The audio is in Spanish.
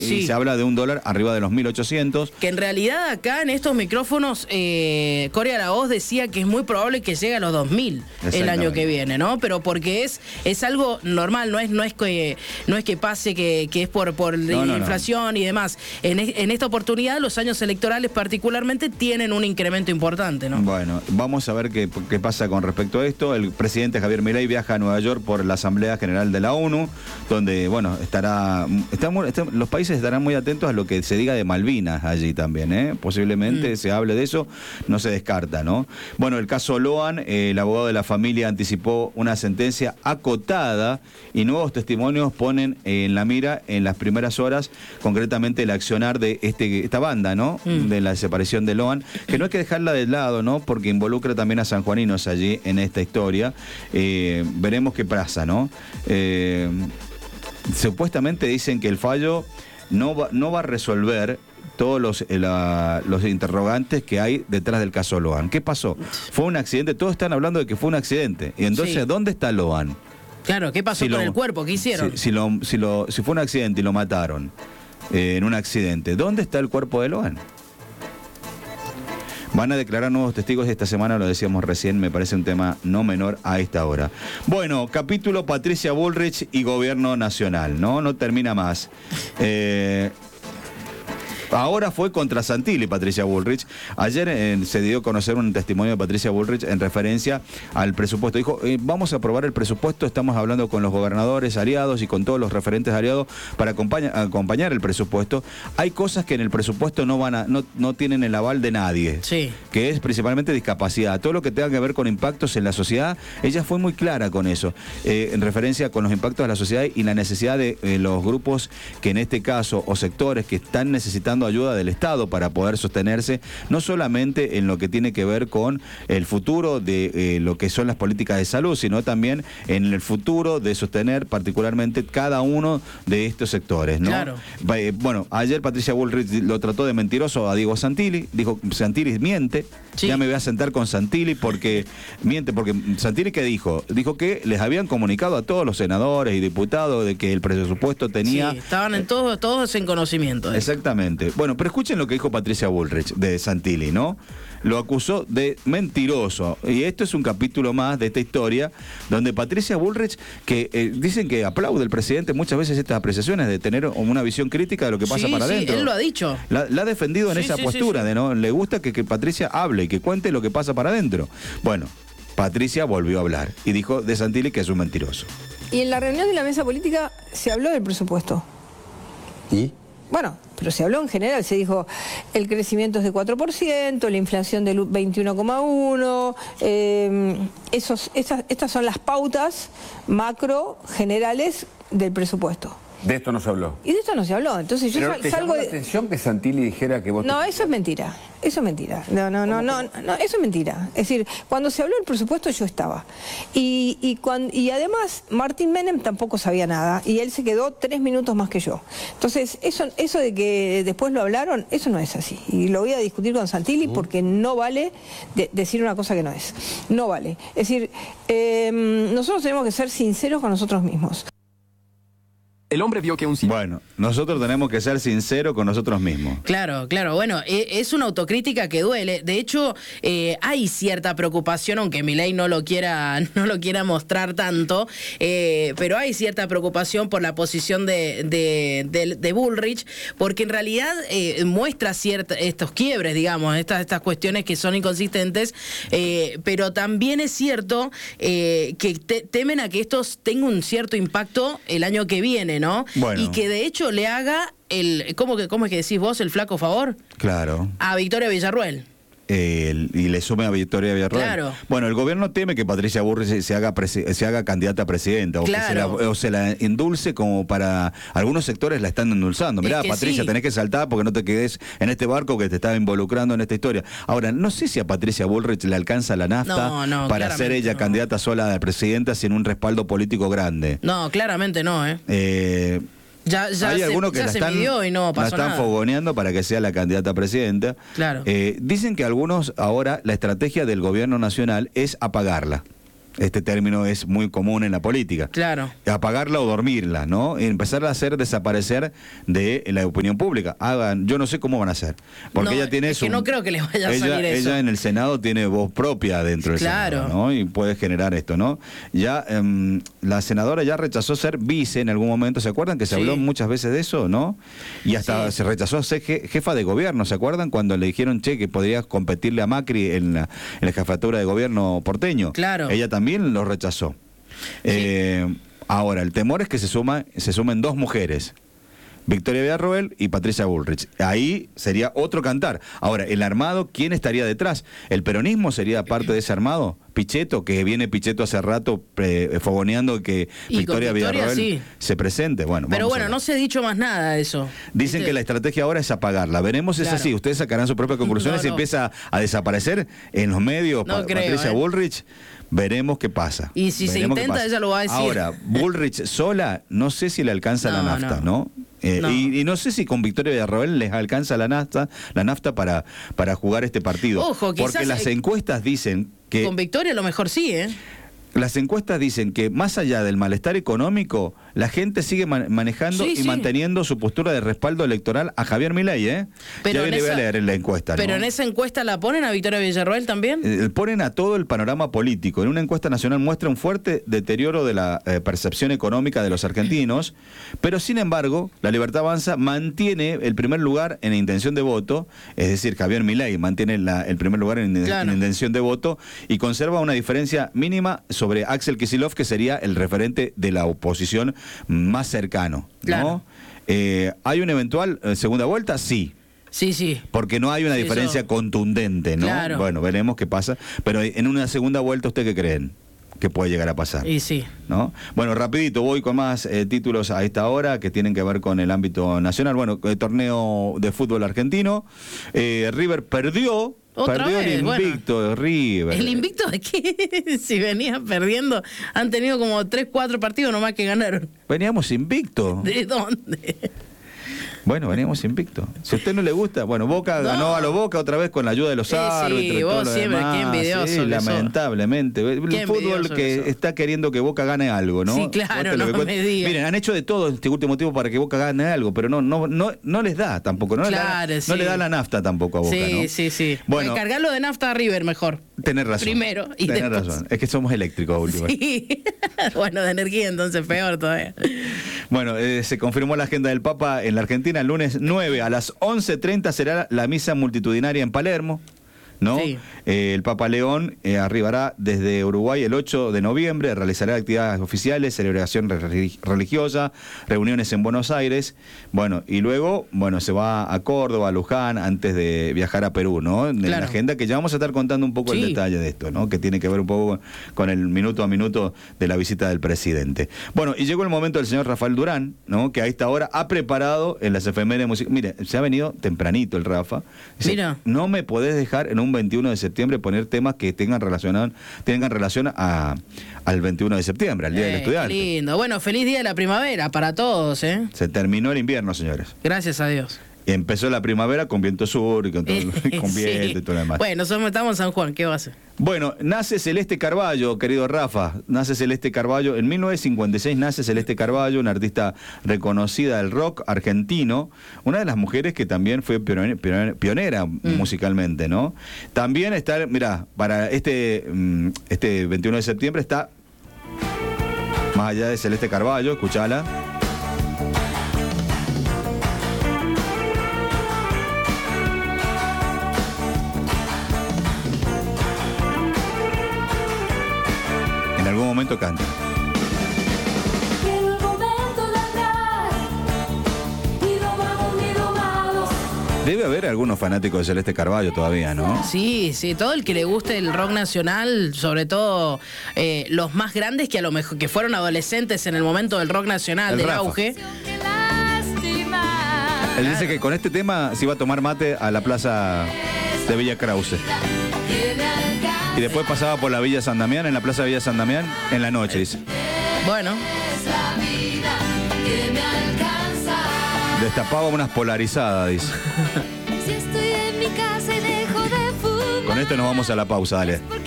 y se habla de un dólar arriba de los 1.800. Que en realidad acá en estos micrófonos, Cory Araoz decía que es muy probable que llegue a los 2.000 el año que viene, ¿no? Pero porque es algo normal, no es que pase que es por inflación y demás. En esta oportunidad, los años electorales particularmente tienen un incremento importante, ¿no? Bueno, vamos a ver qué pasa con respecto a esto. El presidente Javier Milei viaja a Nueva York por la Asamblea General de la ONU, donde, bueno, los países estarán muy atentos a lo que se diga de Malvinas allí también, ¿eh? Posiblemente se hable de eso, no se descarta, ¿no? Bueno, el caso Loan, el abogado de la familia anticipó una sentencia acotada y nuevos testimonios ponen en la mira en las primeras horas, concretamente el accionar de esta banda, ¿no? De la desaparición de Loan, que no hay que dejarla de lado, ¿no? Porque involucra también a sanjuaninos allí en esta historia. Veremos qué pasa, ¿no? Supuestamente dicen que el fallo no va a resolver todos los interrogantes que hay detrás del caso Loan. ¿Qué pasó? ¿Fue un accidente? Todos están hablando de que fue un accidente. Y entonces, ¿dónde está Loan? Claro, ¿qué pasó con el cuerpo? ¿Qué hicieron? Si fue un accidente y lo mataron en un accidente, ¿dónde está el cuerpo de Loan? Van a declarar nuevos testigos esta semana, lo decíamos recién, me parece un tema no menor a esta hora. Bueno, capítulo Patricia Bullrich y Gobierno Nacional, ¿no? No termina más. Ahora fue contra Santilli, Patricia Bullrich. Ayer se dio a conocer un testimonio de Patricia Bullrich en referencia al presupuesto. Dijo, vamos a aprobar el presupuesto, estamos hablando con los gobernadores aliados y con todos los referentes aliados para acompañar el presupuesto. Hay cosas que en el presupuesto no tienen el aval de nadie, que es principalmente discapacidad. Todo lo que tenga que ver con impactos en la sociedad, ella fue muy clara con eso, en referencia con los impactos de la sociedad y la necesidad de los grupos que en este caso, o sectores que están necesitando ayuda del Estado para poder sostenerse, no solamente en lo que tiene que ver con el futuro de lo que son las políticas de salud, sino también en el futuro de sostener particularmente cada uno de estos sectores, ¿no? Claro. Bueno, ayer Patricia Bullrich lo trató de mentiroso a Diego Santilli, dijo, Santilli miente, ya me voy a sentar con Santilli porque miente, porque Santilli, ¿qué dijo? Dijo que les habían comunicado a todos los senadores y diputados de que el presupuesto tenía... Sí, estaban todos en conocimiento. Exactamente. Bueno, pero escuchen lo que dijo Patricia Bullrich de Santilli, ¿no? Lo acusó de mentiroso. Y esto es un capítulo más de esta historia, donde Patricia Bullrich, que dicen que aplaude el presidente muchas veces estas apreciaciones de tener una visión crítica de lo que pasa para adentro. Él lo ha dicho. La ha defendido en esa postura de no le gusta que Patricia hable y que cuente lo que pasa para adentro. Bueno, Patricia volvió a hablar y dijo de Santilli que es un mentiroso. Y en la reunión de la mesa política se habló del presupuesto. ¿Y? Bueno, pero se habló en general, se dijo el crecimiento es de 4%, la inflación del 21,1%, estas son las pautas macro generales del presupuesto. De esto no se habló. Y de esto no se habló. Entonces yo salgo de... ¿Te llamó la atención que Santilli dijera que vos... No, eso es mentira. Eso es mentira. No, eso es mentira. Es decir, cuando se habló del presupuesto yo estaba. Y además Martín Menem tampoco sabía nada y él se quedó 3 minutos más que yo. Entonces, eso de que después lo hablaron, eso no es así. Y lo voy a discutir con Santilli porque no vale decir una cosa que no es. No vale. Es decir, nosotros tenemos que ser sinceros con nosotros mismos. El hombre vio que Bueno, nosotros tenemos que ser sinceros con nosotros mismos. Claro. Bueno, es una autocrítica que duele. De hecho, hay cierta preocupación, aunque Milei no lo quiera mostrar tanto, pero hay cierta preocupación por la posición de Bullrich, porque en realidad muestra estos quiebres, digamos, estas cuestiones que son inconsistentes, pero también es cierto que temen a que estos tengan un cierto impacto el año que viene, ¿no? Bueno. Y que de hecho le haga ¿cómo es que decís vos? El flaco favor. Claro. A Victoria Villarruel. Y le sume a Victoria Villarruel. Claro. Bueno, el gobierno teme que Patricia Bullrich se haga candidata a presidenta, claro, o se la endulce, como para algunos sectores la están endulzando. Mirá, Patricia, tenés que saltar porque no te quedes en este barco que te está involucrando en esta historia. Ahora, no sé si a Patricia Bullrich le alcanza la nafta para ser ella candidata sola a presidenta sin un respaldo político grande. No, claramente no, Ya hay algunos que la están fogoneando para que sea la candidata a presidenta. Claro. Dicen que algunos ahora la estrategia del gobierno nacional es apagarla. Este término es muy común en la política. Claro. Apagarla o dormirla, ¿no? Y empezar a hacer desaparecer de la opinión pública. Yo no sé cómo van a hacer. Porque No, ella tiene es que no creo que le vaya a salir eso. Ella en el Senado tiene voz propia dentro del Claro. Senado, ¿no? Y puede generar esto, ¿no? Ya la senadora ya rechazó ser vice en algún momento. ¿Se acuerdan que se Sí. habló muchas veces de eso, no? Y hasta Sí. se rechazó ser jefa de gobierno. ¿Se acuerdan cuando le dijeron, che, que podría competirle a Macri en la jefatura de gobierno porteño? Claro. Ella también lo rechazó. Ahora, el temor es que se sumen dos mujeres, Victoria Villarroel y Patricia Bullrich. Ahí sería otro cantar. Ahora, el armado, ¿quién estaría detrás? ¿El peronismo sería parte de ese armado? Pichetto, que viene Pichetto hace rato fogoneando que Y Victoria con Victoria, Villarroel sí. se presente. Bueno, Pero vamos a bueno, ver. no se ha dicho más nada de eso. Dicen ¿Viste? que la estrategia ahora es apagarla. Veremos si es Claro. así. Ustedes sacarán sus propias conclusiones No, y no. empieza a desaparecer en los medios. No creo, Patricia Bullrich, veremos qué pasa. Y si se Veremos qué intenta, pasa. ella lo va a decir. Ahora, Bullrich sola, no sé si le alcanza la No, nafta, no. ¿no? No. Y no sé si con Victoria Villarroel les alcanza la nafta para jugar este partido. Ojo, quizás, porque las encuestas dicen que... Con Victoria a lo mejor sí, ¿eh? Las encuestas dicen que más allá del malestar económico, la gente sigue manejando Sí, y sí. manteniendo su postura de respaldo electoral a Javier Milei, ¿eh? Pero Ya en le voy a esa- leer en la encuesta, Pero ¿no? en esa encuesta la ponen a Victoria Villarroel también. Ponen a todo el panorama político. En una encuesta nacional muestra un fuerte deterioro de la percepción económica de los argentinos, pero sin embargo, La Libertad Avanza mantiene el primer lugar en intención de voto, es decir, Javier Milei mantiene el primer lugar en Claro. intención de voto y conserva una diferencia mínima sobre Axel Kicillof, que sería el referente de la oposición más cercano, ¿no? Claro. ¿Hay una eventual segunda vuelta? Sí. Sí, sí. Porque no hay una Sí, diferencia eso. contundente, ¿no? Claro. Bueno, veremos qué pasa. Pero en una segunda vuelta, ¿usted qué creen que puede llegar a pasar? Y sí. ¿No? Bueno, rapidito, voy con más títulos a esta hora que tienen que ver con el ámbito nacional. Bueno, el torneo de fútbol argentino. River perdió. Otra Perdió vez, el invicto de River. ¿El invicto de qué? Si venía perdiendo, han tenido como 3, 4 partidos nomás que ganaron. Veníamos invicto. ¿De dónde? Bueno, veníamos invicto. Si a usted no le gusta, bueno, Boca No. ganó a lo Boca otra vez con la ayuda de los Sí, árbitros. y vos todo lo siempre, demás. qué envidioso Sí, que sos. lamentablemente. El Qué fútbol envidioso que que sos. está queriendo que Boca gane algo, ¿no? Sí, claro, Cuente lo no que cuente. me digas. Miren, han hecho de todo este último tiempo para que Boca gane algo, pero no les da tampoco. No, Claro, no sí. le da la nafta tampoco a Boca, Sí, ¿no? sí. Bueno, Cargarlo de nafta a River mejor. tenés razón. Primero y tenés después. razón. Es que somos eléctricos, último. Sí. Bueno, de energía entonces peor todavía. Bueno, se confirmó la agenda del Papa en la Argentina. El lunes 9 a las 11:30 será la misa multitudinaria en Palermo, ¿no? Sí. El Papa León arribará desde Uruguay el 8 de noviembre, realizará actividades oficiales, celebración religiosa, reuniones en Buenos Aires, bueno, y luego, bueno, se va a Córdoba, a Luján, antes de viajar a Perú, ¿no? En Claro. la agenda que ya vamos a estar contando un poco el Sí. detalle de esto, ¿no? Que tiene que ver un poco con el minuto a minuto de la visita del presidente. Bueno, y llegó el momento del señor Rafael Durán, ¿no? Que a esta hora ha preparado en las efemérides musicales. Mire, se ha venido tempranito el Rafa. Dice, Mira. no me podés dejar en un 21 de septiembre poner temas que tengan relación al 21 de septiembre, al Día del Qué Estudiante. lindo. Bueno, feliz día de la primavera para todos, ¿eh? Se terminó el invierno, señores. Gracias a Dios. Y empezó la primavera con viento sur y con, todo, con viento y todo lo demás. Bueno, estamos en San Juan, ¿qué va a hacer? Bueno, nace Celeste Carballo, querido Rafa. Nace Celeste Carballo. En 1956 nace Celeste Carballo, una artista reconocida del rock argentino. Una de las mujeres que también fue pionera musicalmente, ¿no? También está, mirá, para este 21 de septiembre está, más allá de Celeste Carballo, escuchala. En algún momento canta. Llegó el momento de andar y domados. Debe haber algunos fanáticos de Celeste Carballo todavía, ¿no? Sí, todo el que le guste el rock nacional, sobre todo los más grandes que a lo mejor que fueron adolescentes en el momento del rock nacional, El del Rafa. auge. Qué lástima. Él dice que con este tema se iba a tomar mate a la plaza de Villa Krause. Que me alcance Y después pasaba por la Villa San Damián, en la plaza de Villa San Damián, en la noche, dice. Bueno, esa vida que me alcanza. Destapaba unas polarizadas, dice. Si estoy en mi casa y dejo de fumar. Con esto nos vamos a la pausa, dale.